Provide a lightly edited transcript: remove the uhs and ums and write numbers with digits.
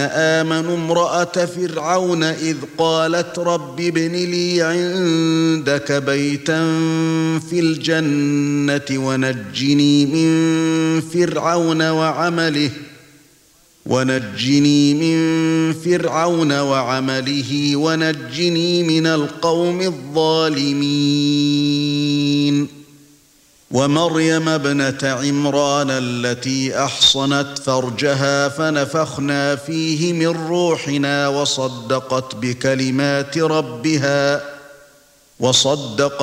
آمنوا امرأة فرعون إذ قالت رب ابن لي عندك بيتا في الجنة ونجني من فرعون وعمله ونجني من القوم الظالمين ومريم ابنة عمران التي أحصنت فرجها فنفخنا فيه من روحنا وصدقت